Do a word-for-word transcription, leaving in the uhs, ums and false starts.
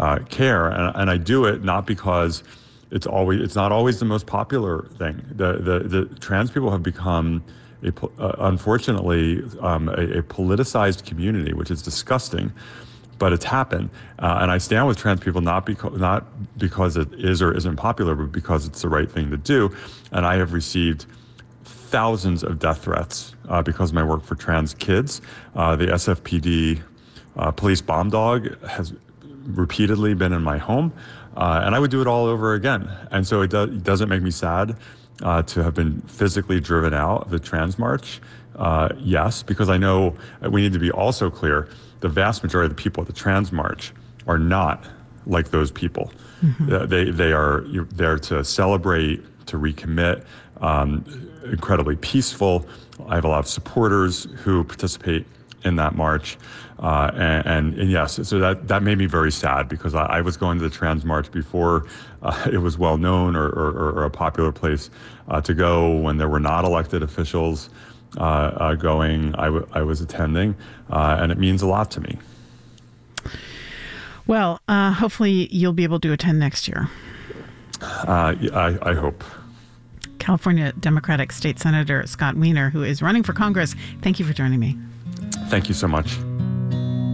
uh, care. And, and I do it not because it's always it's not always the most popular thing. The the, the trans people have become a, uh, unfortunately um, a, a politicized community, which is disgusting. But it's happened, uh, and I stand with trans people not because not because it is or isn't popular, but because it's the right thing to do. And I have received thousands of death threats uh, because of my work for trans kids. Uh, the S F P D uh, police bomb dog has repeatedly been in my home, uh, and I would do it all over again. And so it, do, it doesn't make me sad uh, to have been physically driven out of the trans march. Uh, yes, because I know we need to be also clear. The vast majority of the people at the Trans March are not like those people. Mm-hmm. They they are there to celebrate, to recommit, um, incredibly peaceful. I have a lot of supporters who participate in that march. Uh, and, and, and yes, so that, that made me very sad because I, I was going to the Trans March before uh, it was well known or, or, or a popular place uh, to go, when there were not elected officials Uh, uh, going, I, w- I was attending, uh, and it means a lot to me. Well, uh, hopefully you'll be able to attend next year. Uh, I, I hope. California Democratic State Senator Scott Wiener, who is running for Congress, thank you for joining me. Thank you so much.